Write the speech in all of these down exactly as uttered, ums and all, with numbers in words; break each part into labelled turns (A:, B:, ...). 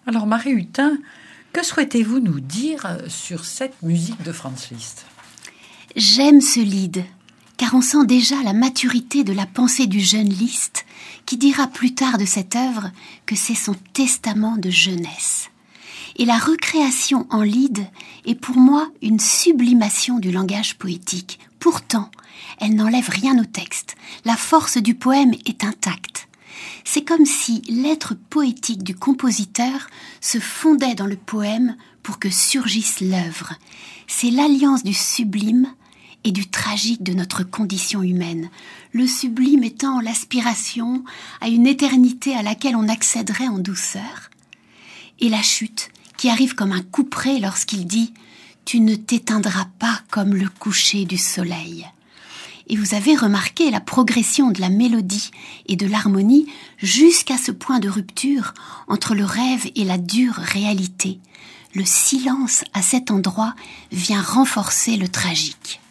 A: Alors Marie Hutin, que souhaitez-vous nous dire sur cette musique de Franz Liszt ?
B: J'aime ce lied, car on sent déjà la maturité de la pensée du jeune Liszt, qui dira plus tard de cette œuvre que c'est son testament de jeunesse. Et la recréation en lied est pour moi une sublimation du langage poétique. Pourtant, elle n'enlève rien au texte. La force du poème est intacte. C'est comme si l'être poétique du compositeur se fondait dans le poème pour que surgisse l'œuvre. C'est l'alliance du sublime et du tragique de notre condition humaine. Le sublime étant l'aspiration à une éternité à laquelle on accéderait en douceur. Et la chute qui arrive comme un couperet lorsqu'il dit « Tu ne t'éteindras pas comme le coucher du soleil ». Et vous avez remarqué la progression de la mélodie et de l'harmonie jusqu'à ce point de rupture entre le rêve et la dure réalité. Le silence à cet endroit vient renforcer le tragique.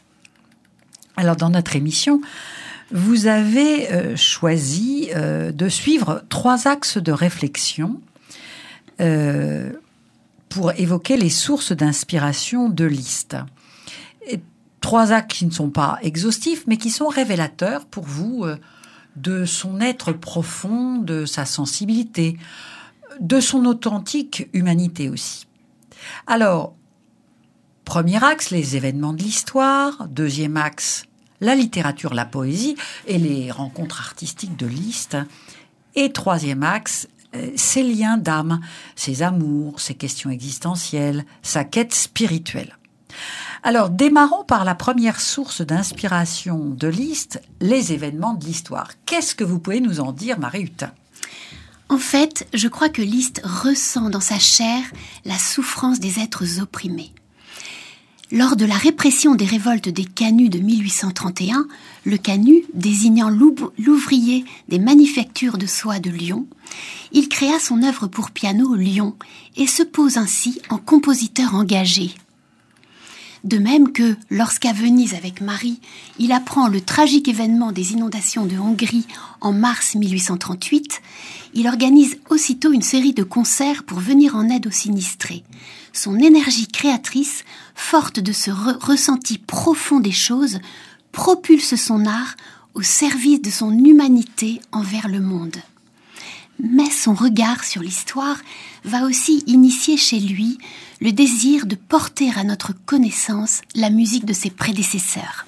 A: Alors dans notre émission, vous avez euh, choisi euh, de suivre trois axes de réflexion euh, pour évoquer les sources d'inspiration de Liszt. Et trois axes qui ne sont pas exhaustifs, mais qui sont révélateurs pour vous euh, de son être profond, de sa sensibilité, de son authentique humanité aussi. Alors, premier axe, les événements de l'histoire. Deuxième axe, la littérature, la poésie et les rencontres artistiques de Liszt. Et troisième axe, euh, ses liens d'âme, ses amours, ses questions existentielles, sa quête spirituelle. Alors, démarrons par la première source d'inspiration de Liszt, les événements de l'histoire. Qu'est-ce que vous pouvez nous en dire, Marie Hutin ?
B: En fait, je crois que Liszt ressent dans sa chair la souffrance des êtres opprimés. Lors de la répression des révoltes des canuts de mille huit cent trente et un, le canut, désignant l'ouvrier des manufactures de soie de Lyon, il créa son œuvre pour piano Lyon et se pose ainsi en compositeur engagé. De même que, lorsqu'à Venise avec Marie, il apprend le tragique événement des inondations de Hongrie en mars mille huit cent trente-huit, il organise aussitôt une série de concerts pour venir en aide aux sinistrés. Son énergie créatrice, forte de ce re- ressenti profond des choses, propulse son art au service de son humanité envers le monde. Mais son regard sur l'histoire va aussi initier chez lui le désir de porter à notre connaissance la musique de ses prédécesseurs.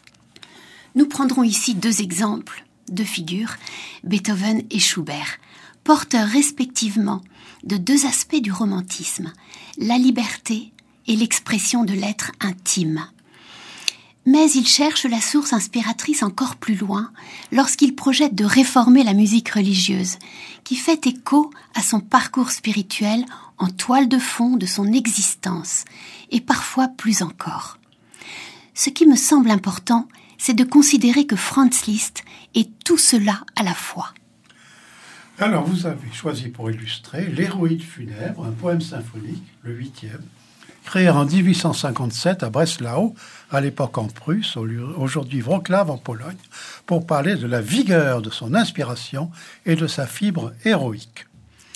B: Nous prendrons ici deux exemples, deux figures, Beethoven et Schubert, porteurs respectivement de deux aspects du romantisme, la liberté et l'expression de l'être intime. Mais il cherche la source inspiratrice encore plus loin lorsqu'il projette de réformer la musique religieuse, qui fait écho à son parcours spirituel en toile de fond de son existence, et parfois plus encore. Ce qui me semble important, c'est de considérer que Franz Liszt est tout cela à la fois.
C: Alors, vous avez choisi pour illustrer l'Héroïde funèbre, un poème symphonique, le huitième, créé en dix-huit cent cinquante-sept à Breslau, à l'époque en Prusse, aujourd'hui Wrocław en Pologne, pour parler de la vigueur de son inspiration et de sa fibre héroïque.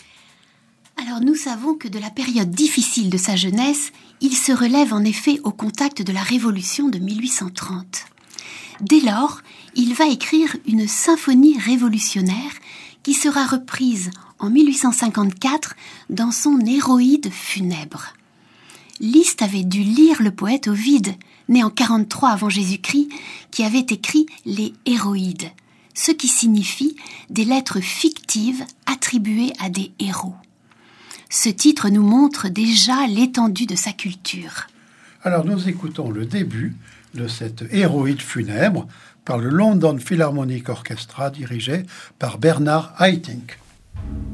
B: Alors nous savons que de la période difficile de sa jeunesse, il se relève en effet au contact de la Révolution de mille huit cent trente. Dès lors, il va écrire une symphonie révolutionnaire qui sera reprise en mille huit cent cinquante-quatre dans son Héroïde funèbre. Liszt avait dû lire le poète Ovide, né en quarante-trois avant Jésus-Christ, qui avait écrit les Héroïdes, ce qui signifie des lettres fictives attribuées à des héros. Ce titre nous montre déjà l'étendue de sa culture.
C: Alors nous écoutons le début de cette Héroïde funèbre par le London Philharmonic Orchestra dirigé par Bernard Haitink.